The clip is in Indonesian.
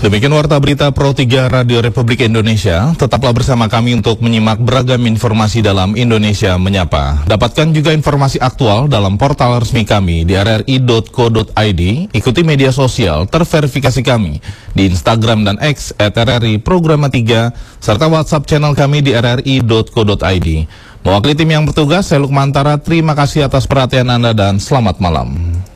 Demikian Warta Berita Pro 3 Radio Republik Indonesia. Tetaplah bersama kami untuk menyimak beragam informasi dalam Indonesia Menyapa. Dapatkan juga informasi aktual dalam portal resmi kami di rri.co.id. Ikuti media sosial terverifikasi kami di Instagram dan X @RRI Programa 3 serta WhatsApp channel kami di rri.co.id. Mewakili tim yang bertugas, saya Lukmantara, terima kasih atas perhatian Anda dan selamat malam.